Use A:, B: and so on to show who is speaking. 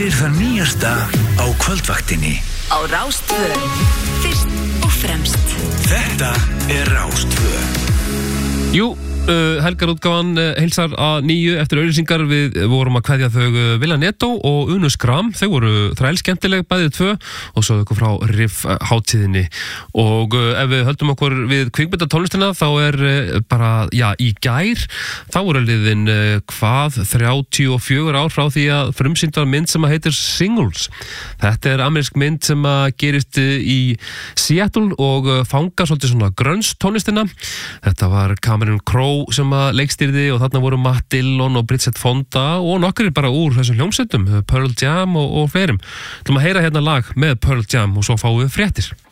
A: Það nýjasta á kvöldvaktinni
B: á Rás 2. Fyrst og fremst.
A: Þetta Rás 2.
C: Jú, helgarútgáfan heilsar að nýju eftir auglýsingar. Við vorum að kveðja þau Villa Netto og Unu Skram. Þau voru þrælskemmtileg bæðið tvö og svo þau frá Riff hátíðinni. Og ef við höldum okkur við kvikmyndatónlistina þá bara, í gær þá voru liðin 34 ár frá því að frumsýndar mynd sem að heitir Singles. Þetta amerísk mynd sem að gerist í Seattle og fangar svolítið svona grunge tónlistina. Þetta var Cameron Crowe sem að leikstýrði og þarna voru Matt Dillon og Bridget Fonda og nokkrir bara úr þessum hljómsveitum, Pearl Jam og fleirum. Þú maður heyra hérna lag með Pearl Jam og svo fáum við fréttir.